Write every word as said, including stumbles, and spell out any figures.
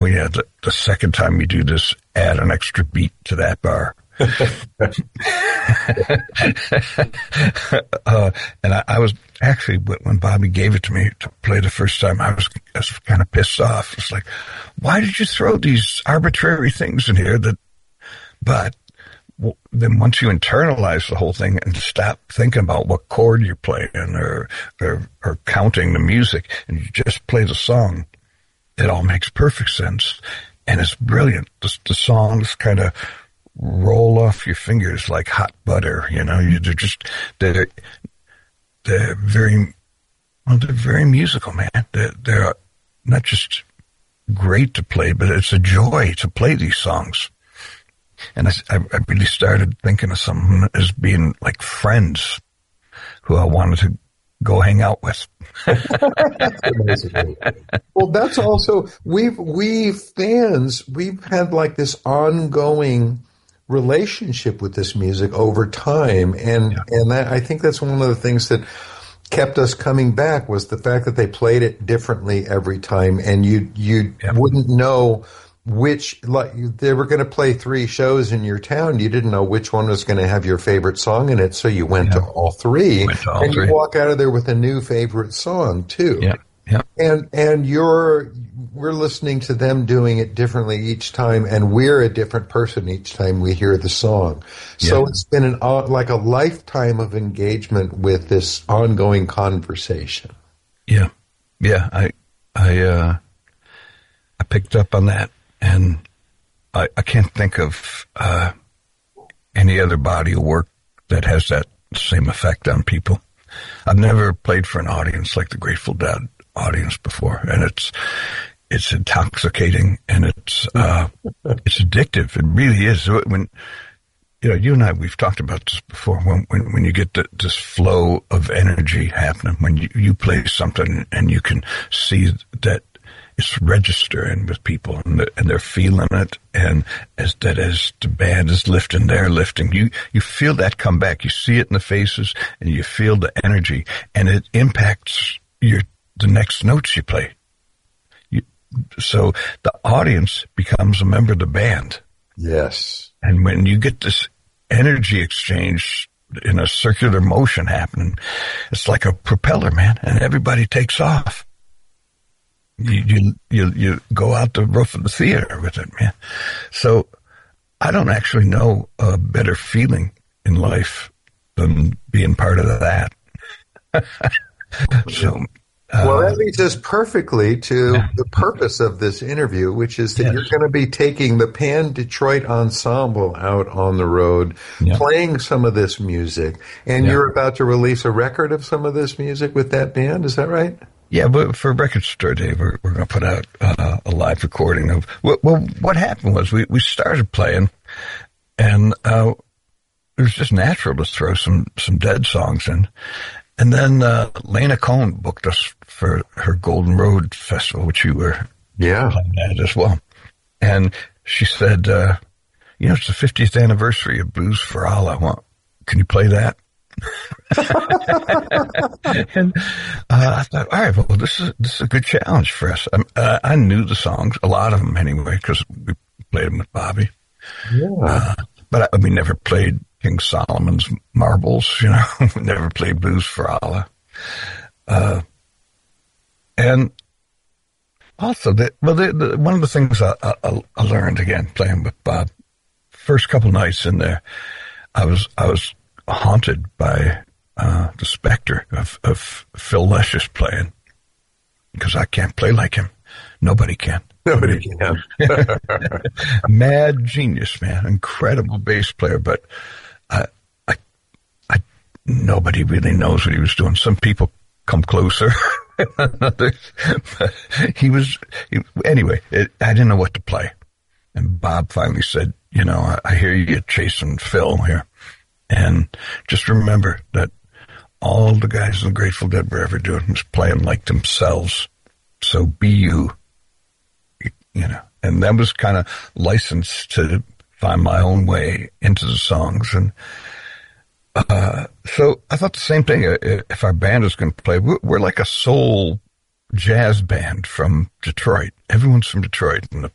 well, yeah, the, the second time you do this, add an extra beat to that bar. uh, and I, I was actually, when Bobby gave it to me to play the first time, I was, I was kind of pissed off. It's like, why did you throw these arbitrary things in here that, but well, then once you internalize the whole thing and stop thinking about what chord you're playing or, or, or counting the music and you just play the song, it all makes perfect sense. And it's brilliant. The, the songs kind of roll off your fingers like hot butter, you know, you, they're just, they're, they're very, well, they're very musical, man. They're, they're not just great to play, but it's a joy to play these songs. And I, I really started thinking of some as being like friends who I wanted to go hang out with. That's amazing. Well, that's also, we've, we fans, we've had like this ongoing relationship with this music over time. And, yeah. and that, I think that's one of the things that kept us coming back was the fact that they played it differently every time. And you, you yeah. wouldn't know which, like, they were going to play three shows in your town. You didn't know which one was going to have your favorite song in it. So you went yeah. to all three went to all and three. You walk out of there with a new favorite song too. Yeah. Yeah. And, and you're, we're listening to them doing it differently each time, and we're a different person each time we hear the song. So yeah. it's been an, uh, like a lifetime of engagement with this ongoing conversation. Yeah. Yeah. I, I, uh, I picked up on that, and I, I can't think of, uh, any other body of work that has that same effect on people. I've never played for an audience like the Grateful Dead audience before, and it's it's intoxicating, and it's uh it's addictive. It really is. When you know, you and I, we've talked about this before. When when, when you get the, this flow of energy happening, when you, you play something and you can see that it's registering with people, and, the, and they're feeling it, and as that as the band is lifting, they're lifting. You you feel that come back. You see it in the faces, and you feel the energy, and it impacts your the next notes you play. You, so the audience becomes a member of the band. Yes. And when you get this energy exchange in a circular motion happening, it's like a propeller, man, and everybody takes off. You, you, you, you go out the roof of the theater with it, man. So I don't actually know a better feeling in life than being part of that. so, uh, well, that leads us perfectly to yeah. the purpose of this interview, which is that yes. you're going to be taking the Pan Detroit Ensemble out on the road, yeah. playing some of this music, and yeah. you're about to release a record of some of this music with that band. Is that right? Yeah, but for Record Store Day, we're, we're going to put out uh, a live recording of. Well, well, what happened was we, we started playing, and uh, it was just natural to throw some some Dead songs in. And then uh, Lena Cohn booked us for her Golden Road Festival, which you were yeah. playing at as well. And she said, uh, you know, it's the fiftieth anniversary of Blues for Allah. Well, can you play that? and uh, I thought, all right, well, this is this is a good challenge for us. Um, uh, I knew the songs, a lot of them anyway, because we played them with Bobby. Yeah. Uh, but I, we never played King Solomon's Marbles, you know. We never played Blues for Allah. Uh, and also, the, well, the, the, one of the things I, I, I learned again playing with Bob, first couple nights in there, I was I was haunted by uh, the specter of, of Phil Lesh's playing, because I can't play like him. Nobody can. Nobody can. Mad genius, man. Incredible bass player, but I, I, I, nobody really knows what he was doing. Some people come closer. But he was, he, anyway, it, I didn't know what to play. And Bob finally said, you know, I, I hear you chasing Phil here. And just remember that all the guys in the Grateful Dead were ever doing was playing like themselves. So be you, you know. And that was kind of licensed to find my own way into the songs. And uh, so I thought the same thing. If our band is going to play, we're, we're like a soul jazz band from Detroit. Everyone's from Detroit, and the